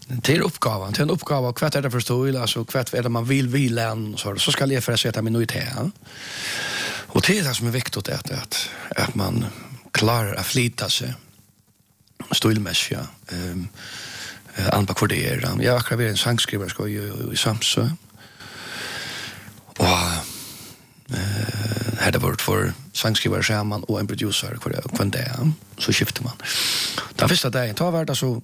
till uppgåvan, till en uppgåva, kvart är det förståel, alltså kvart är det man vill lära så ska jag försätta mig nu till här. Och det är det som är viktigt att man klarar att flytta sig stilmässiga anpå kvarter. Jag har varit en sångskrivare i Samsö. Och hade varit för sångskrivare samman och en producer kvar det så skiftar man. Den första dagen var det så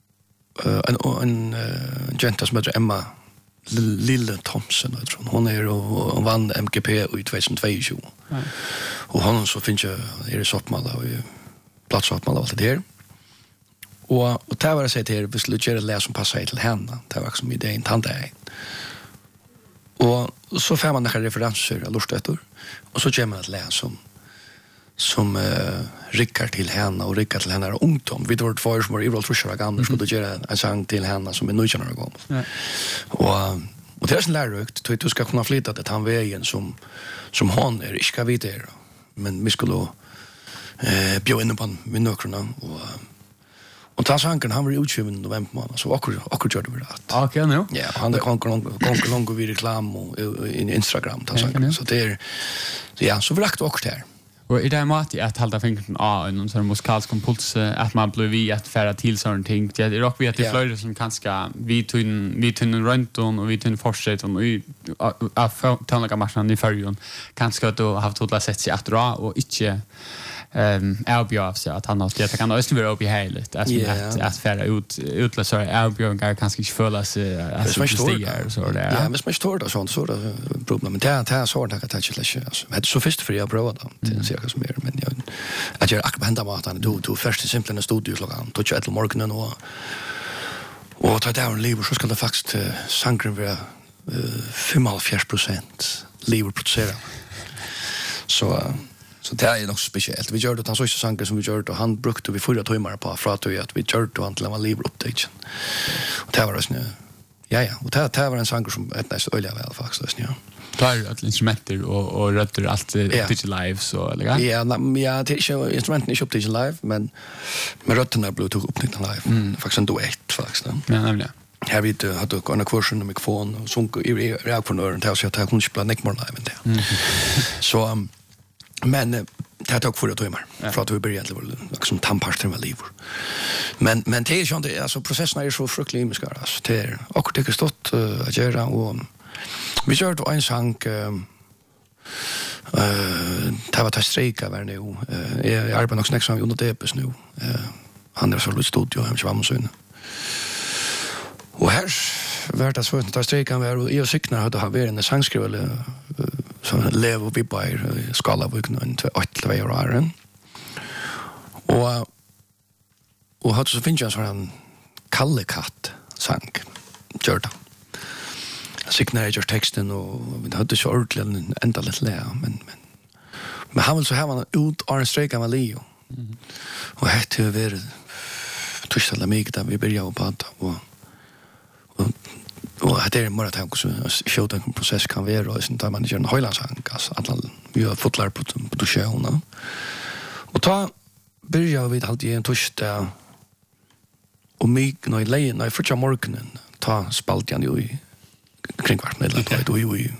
en jenta som heter Emma Lille Thomsen, jag tror hon är och vann MGP i 2022. Och hon så finns ju i Sottmala och plats Sottmala allt det där. Och det var det säger till vi skulle göra det som passar till henne. Det var som idén tant är. Och så får man några referenser av lustötor. Och så kommer man att läsa som rickar till henne och rickar till henne är ungdom. Vi var två som var i Rolltrusher och andra skulle göra en sång till henne som är 19 år gammal. Och det är så lärökt. Du ska kunna flytta till han vägen som hon är. Ska vi det. Men vi skulle bjöd in på minökrarna och ta sanken han var utgiven i november månad så akkurat gjorde vi det. Okej nu. Ja, han är konkur långt vid reklam och i Instagram ta sanken. Så det är ja, så vrakt och här. Och i det mat att hålla fingret av någon sån musikalsk impuls att man blir vi att färra till sån ting. Det är rock vi att det flöjer som kanske vi tun runt och vi tun fortsätt och i tönliga marknaden i färjan kanske då har haft sett sig att dra och inte erbjöd sig att han har det kan också vara uppe i heligt att färra utlösa erbjöd kanske inte följa sig att stiga så där. Ja, men som står det sånt så det problem men det är så att det är alltså det är så först för jag prova då till cirka som är men jag att jag akkurat hända mat du först simpelt en studio klockan då till morgonen och ta down live så ska det faktiskt sankren vara 45% live producera så det är nog speciellt. Vi gör det han så sanger som vi gör det och han brukte vi 4 timmar på för att vi gör det och han till en live update. Och det var det snö. Ja, och det var en sanger som ett nästan öliga väl faktiskt ja. Tar alla instrumenter och rötter allt digital live så eller ja det är instrumenten är upp till live men med rötterna bluetooth uppknutna live. Faktiskt en duett faktiskt. Ja, nämligen. Här vid hade en kursen med mikrofon och sång i reaktorn där så jag tar kunde spela neckmore live inte. Så men det tog 4 timmar för att vi började liksom tamparsten med liv. Men det är ju inte alltså processen är så fruktansvärt mycket alltså det är och det har stått att göra och vi körde en sång det var strejka var nu jag arbetar nog snäckt som under det nu han är så lite studio hemma i Vamsön. Och här var det så att strejkan var och jag cyklar hade ha varit en sångskrivare som lever vi på skala på en 8 år. Och hade så finns jag så en Kalle Katt sång gjorde. Signature texten och vi hade så ordentligt ända lite lä men han vill så här man ut och en strejka med Leo. Och det har varit tussla mig där vi började på att och det är bara att show en process kan vara och sen tar man en höjlansang alltså alla vi har fått lära på showen och ta börjar vi alltid en torsdag och mig när första morgonen ta spalt igen i kring kvart med lite och i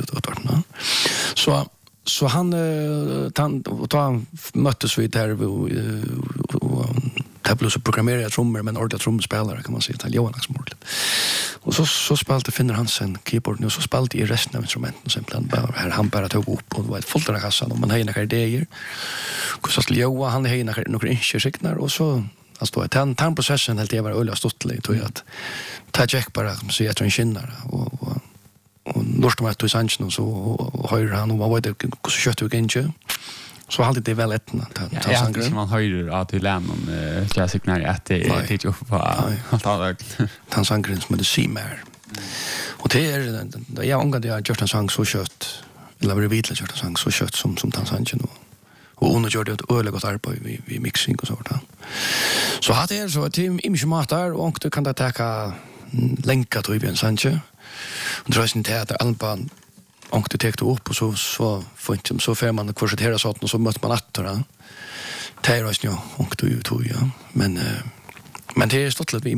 så han ta möttes vi där och tablos och programmerade trummor men ordentligt trumspelare kan man säga till Johan Axmorlet. Och så spelade finner han sen keyboard och så spelade i resten av instrumenten sen bara här han bara tog upp och det var ett fullt av kassan och man hade några idéer. Så skulle Johan han hade några insikter och så alltså att processen helt det var öliga stottligt tror jag att ta check bara så jag tror en skinnar och lust med att sanchen och så och höra han och vad det så kött och inte så alltid det väl ett ta sanger som man hör att till lämon classic när att det är ju på ta sanger som det simmer och det är jag ångade jag gjort en sång så kött eller var det vitligt gjort en sång så kött som ta sanchen och under gjorde ett öle gott arbete vi mixing och så där så hade det så team i matar och du kan ta länka till en sanche och dra sin teater alban och det täckte upp och så får inte så får man kvartera sånt och så möter man attra. Det är ju och du ja men det är stått lite